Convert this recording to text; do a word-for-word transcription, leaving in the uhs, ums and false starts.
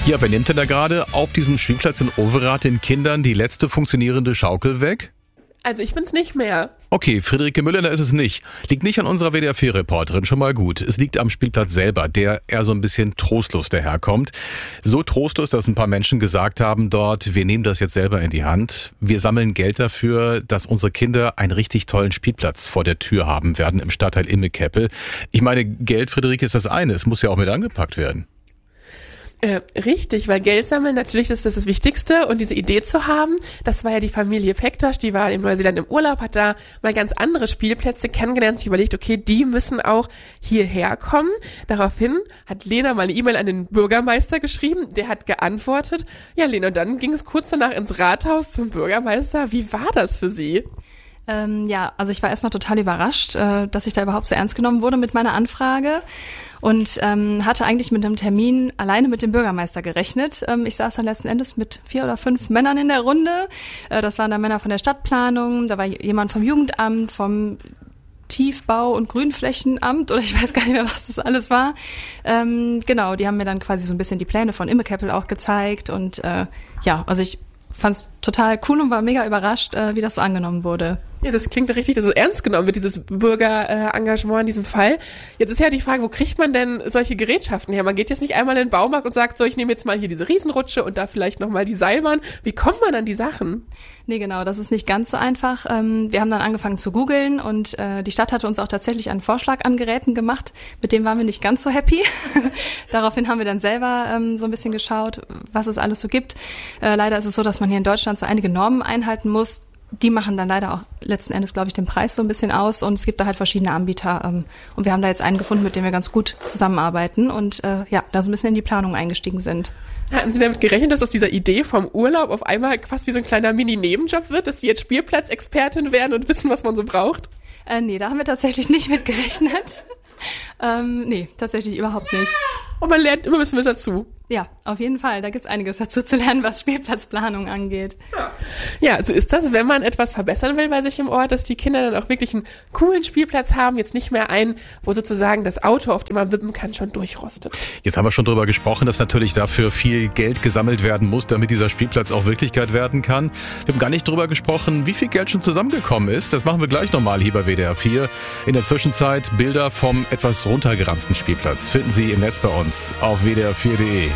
Ja, wer nimmt denn da gerade auf diesem Spielplatz in Overath den Kindern die letzte funktionierende Schaukel weg? Also ich bin's nicht mehr. Okay, Friederike Müller ist es nicht. Liegt nicht an unserer W D R vier Reporterin, schon mal gut. Es liegt am Spielplatz selber, der eher so ein bisschen trostlos daherkommt. So trostlos, dass ein paar Menschen gesagt haben dort, wir nehmen das jetzt selber in die Hand. Wir sammeln Geld dafür, dass unsere Kinder einen richtig tollen Spielplatz vor der Tür haben werden im Stadtteil Immekeppel. Ich meine, Geld, Friederike, ist das eine. Es muss ja auch mit angepackt werden. Äh, richtig, weil Geld sammeln natürlich ist das das Wichtigste und diese Idee zu haben, das war ja die Familie Pektosch, die war in Neuseeland im Urlaub, hat da mal ganz andere Spielplätze kennengelernt, sich überlegt, okay, die müssen auch hierher kommen. Daraufhin hat Lena mal eine E-Mail an den Bürgermeister geschrieben, der hat geantwortet. Ja, Lena, und dann ging es kurz danach ins Rathaus zum Bürgermeister. Wie war das für Sie? Ähm, ja, also ich war erstmal total überrascht, äh, dass ich da überhaupt so ernst genommen wurde mit meiner Anfrage und ähm, hatte eigentlich mit einem Termin alleine mit dem Bürgermeister gerechnet. Ähm, ich saß dann letzten Endes mit vier oder fünf Männern in der Runde. Äh, das waren dann Männer von der Stadtplanung, da war jemand vom Jugendamt, vom Tiefbau- und Grünflächenamt oder ich weiß gar nicht mehr, was das alles war. Ähm, genau, die haben mir dann quasi so ein bisschen die Pläne von Immekeppel auch gezeigt und äh, ja, also ich fand's total cool und war mega überrascht, äh, wie das so angenommen wurde. Ja, das klingt richtig, dass es ernst genommen wird, dieses Bürgerengagement in diesem Fall. Jetzt ist ja die Frage, wo kriegt man denn solche Gerätschaften her? Man geht jetzt nicht einmal in den Baumarkt und sagt, so, ich nehme jetzt mal hier diese Riesenrutsche und da vielleicht nochmal die Seilbahn. Wie kommt man an die Sachen? Nee, genau, das ist nicht ganz so einfach. Ähm, wir haben dann angefangen zu googeln und äh, die Stadt hatte uns auch tatsächlich einen Vorschlag an Geräten gemacht. Mit dem waren wir nicht ganz so happy. Daraufhin haben wir dann selber ähm, so ein bisschen geschaut, was es alles so gibt. Äh, leider ist es so, dass man hier in Deutschland so einige Normen einhalten muss. Die machen dann leider auch letzten Endes, glaube ich, den Preis so ein bisschen aus und es gibt da halt verschiedene Anbieter ähm, und wir haben da jetzt einen gefunden, mit dem wir ganz gut zusammenarbeiten und äh, ja, da so ein bisschen in die Planung eingestiegen sind. Hatten Sie damit gerechnet, dass aus dieser Idee vom Urlaub auf einmal fast wie so ein kleiner Mini-Nebenjob wird, dass Sie jetzt Spielplatzexpertin werden und wissen, was man so braucht? Äh, nee, da haben wir tatsächlich nicht mit gerechnet. ähm, nee, tatsächlich überhaupt nicht. Und man lernt immer ein bisschen was dazu. Ja, auf jeden Fall. Da gibt's einiges dazu zu lernen, was Spielplatzplanung angeht. Ja. Ja, also ist das, wenn man etwas verbessern will bei sich im Ort, dass die Kinder dann auch wirklich einen coolen Spielplatz haben, jetzt nicht mehr einen, wo sozusagen das Auto, auf dem man wippen kann, schon durchrostet. Jetzt haben wir schon drüber gesprochen, dass natürlich dafür viel Geld gesammelt werden muss, damit dieser Spielplatz auch Wirklichkeit werden kann. Wir haben gar nicht drüber gesprochen, wie viel Geld schon zusammengekommen ist. Das machen wir gleich nochmal hier bei W D R vier. In der Zwischenzeit Bilder vom etwas runtergeranzten Spielplatz finden Sie im Netz bei uns auf w d r vier punkt de.